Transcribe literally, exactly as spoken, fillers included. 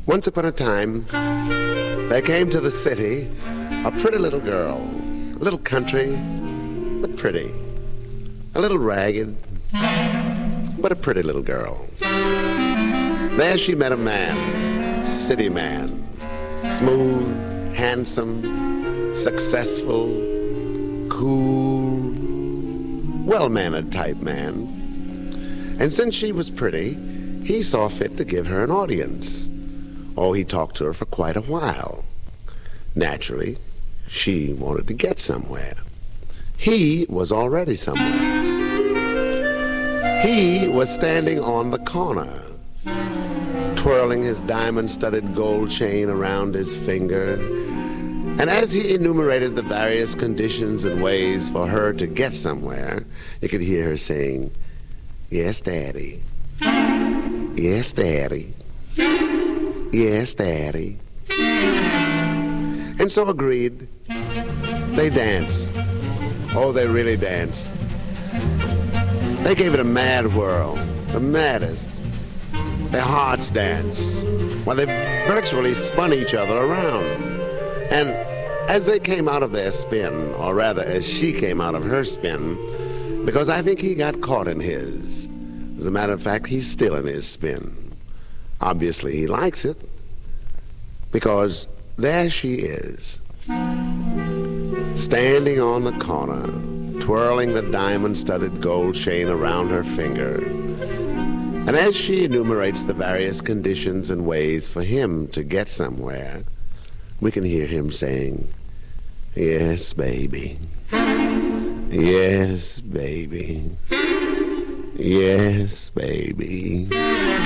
Once upon a time, there came to the city a pretty little girl, a little country, but pretty, a little ragged, but a pretty little girl. There she met a man, city man, smooth, handsome, successful, cool, well-mannered type man. And since she was pretty, he saw fit to give her an audience. Oh, he talked to her for quite a while. Naturally, she wanted to get somewhere. He was already somewhere. He was standing on the corner, twirling his diamond-studded gold chain around his finger. And as he enumerated the various conditions and ways for her to get somewhere, you could hear her saying, "Yes, Daddy. Yes, Daddy. Yes, Daddy." And so agreed. They danced. Oh, they really danced. They gave it a mad whirl, the maddest. Their hearts danced while they virtually spun each other around. And as they came out of their spin, or rather as she came out of her spin, because I think he got caught in his. As a matter of fact, he's still in his spin. Obviously, he likes it, because there she is, standing on the corner, twirling the diamond-studded gold chain around her finger. And as she enumerates the various conditions and ways for him to get somewhere, we can hear him saying, "Yes, baby. Yes, baby. Yes, baby."